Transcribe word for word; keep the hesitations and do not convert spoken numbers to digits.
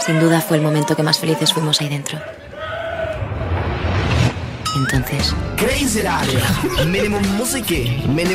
Sin duda fue el momento que más felices fuimos ahí dentro. Entonces... Crazy Radio, minimum muziky, minimum